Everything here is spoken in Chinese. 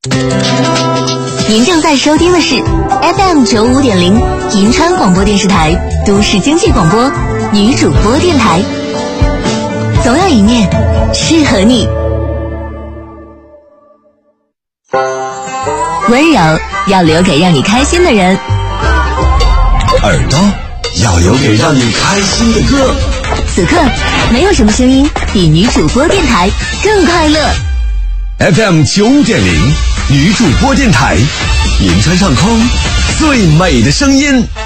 您正在收听的是 FM95.0 银川广播电视台都市经济广播女主播电台，总有一面适合你。温柔要留给让你开心的人， 耳朵要留给让你开心的歌。 此刻没有什么声音比女主播电台更快乐。 FM95.0 女主播电台，银川上空最美的声音。